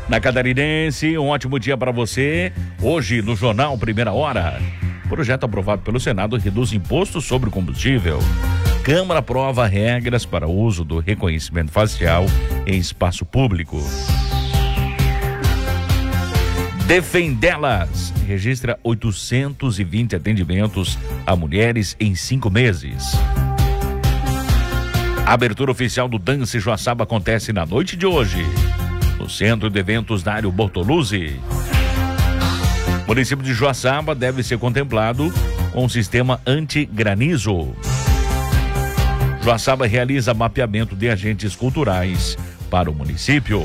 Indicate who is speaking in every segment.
Speaker 1: Na Catarinense, um ótimo dia para você. Hoje, no Jornal Primeira Hora. Projeto aprovado pelo Senado reduz imposto sobre combustível. Câmara aprova regras para o uso do reconhecimento facial em espaço público. Defendelas registra 820 atendimentos a mulheres em 5 meses. A abertura oficial do Dance Joaçaba acontece na noite de hoje, no Centro de Eventos Dário Bortoluzzi. O município de Joaçaba deve ser contemplado com um sistema anti-granizo. Joaçaba realiza mapeamento de agentes culturais para o município.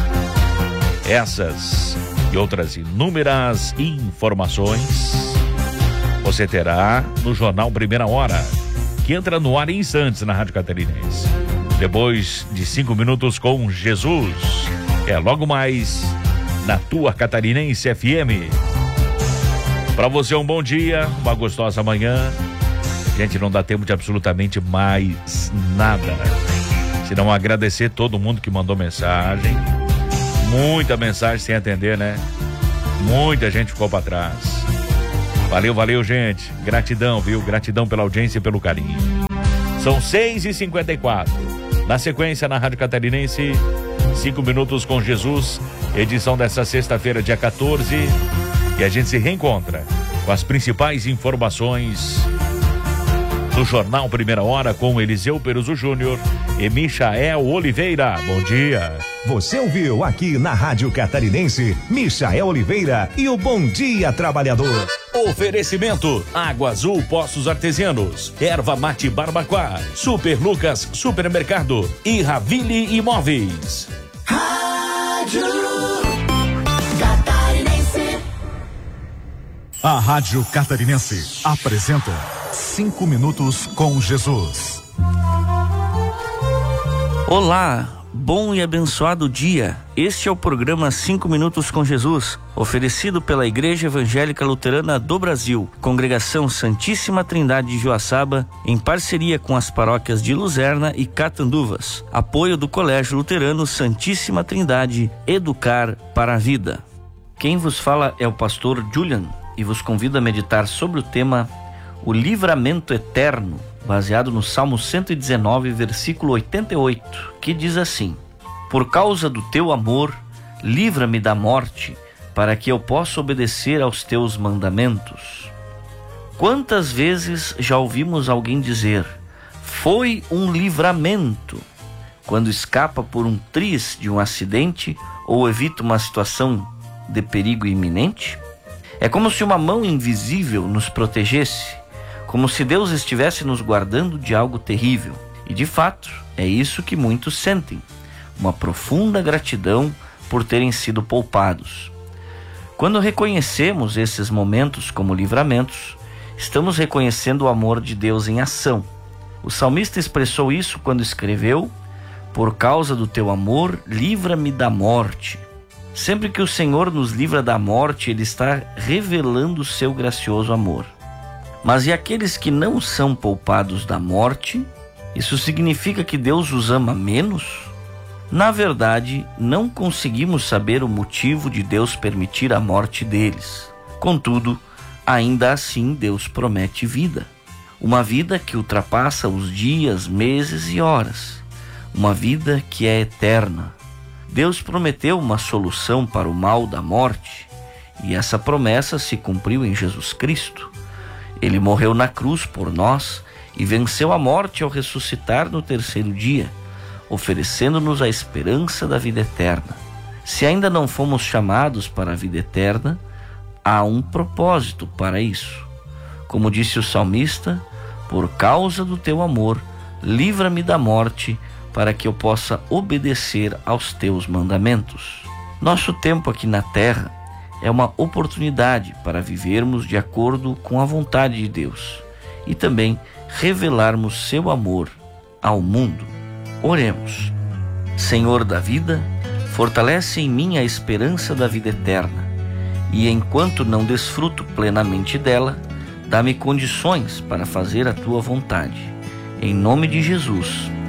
Speaker 1: Essas e outras inúmeras informações você terá no Jornal Primeira Hora, que entra no ar em instantes na Rádio Catarinense. Depois de 5 minutos com Jesus. É logo mais na tua Catarinense FM. Para você um bom dia, uma gostosa manhã. Gente, não dá tempo de absolutamente mais nada. Senão agradecer todo mundo que mandou mensagem. Muita mensagem sem atender, né? Muita gente ficou para trás. Valeu, gente. Gratidão, viu? Gratidão pela audiência e pelo carinho. São 6h54. Na sequência, na Rádio Catarinense, 5 minutos com Jesus, edição dessa sexta-feira, dia 14. E a gente se reencontra com as principais informações do Jornal Primeira Hora com Eliseu Peruso Júnior e Michael Oliveira. Bom dia.
Speaker 2: Você ouviu aqui na Rádio Catarinense, Michael Oliveira e o Bom Dia Trabalhador.
Speaker 1: Oferecimento: Água Azul Poços Artesianos, Erva Mate Barbacoa, Super Lucas Supermercado e Ravile Imóveis.
Speaker 3: Rádio Catarinense.
Speaker 4: A Rádio Catarinense apresenta 5 minutos com Jesus.
Speaker 5: Olá, bom e abençoado dia. Este é o programa 5 Minutos com Jesus, oferecido pela Igreja Evangélica Luterana do Brasil, Congregação Santíssima Trindade de Joaçaba, em parceria com as paróquias de Luzerna e Catanduvas. Apoio do Colégio Luterano Santíssima Trindade, Educar para a Vida. Quem vos fala é o pastor Julian e vos convido a meditar sobre o tema O Livramento Eterno, baseado no Salmo 119, versículo 88, que diz assim: Por causa do teu amor, livra-me da morte, para que eu possa obedecer aos teus mandamentos. Quantas vezes já ouvimos alguém dizer, foi um livramento, quando escapa por um triz de um acidente ou evita uma situação de perigo iminente? É como se uma mão invisível nos protegesse, como se Deus estivesse nos guardando de algo terrível. E de fato, é isso que muitos sentem, uma profunda gratidão por terem sido poupados. Quando reconhecemos esses momentos como livramentos, estamos reconhecendo o amor de Deus em ação. O salmista expressou isso quando escreveu: Por causa do teu amor, livra-me da morte. Sempre que o Senhor nos livra da morte, Ele está revelando o seu gracioso amor. Mas e aqueles que não são poupados da morte? Isso significa que Deus os ama menos? Na verdade, não conseguimos saber o motivo de Deus permitir a morte deles. Contudo, ainda assim Deus promete vida. Uma vida que ultrapassa os dias, meses e horas. Uma vida que é eterna. Deus prometeu uma solução para o mal da morte, e essa promessa se cumpriu em Jesus Cristo. Ele morreu na cruz por nós e venceu a morte ao ressuscitar no 3º dia, oferecendo-nos a esperança da vida eterna. Se ainda não fomos chamados para a vida eterna, há um propósito para isso. Como disse o salmista, por causa do teu amor, livra-me da morte, para que eu possa obedecer aos teus mandamentos. Nosso tempo aqui na terra é uma oportunidade para vivermos de acordo com a vontade de Deus e também revelarmos seu amor ao mundo. Oremos. Senhor da vida, fortalece em mim a esperança da vida eterna e, enquanto não desfruto plenamente dela, dá-me condições para fazer a tua vontade. Em nome de Jesus.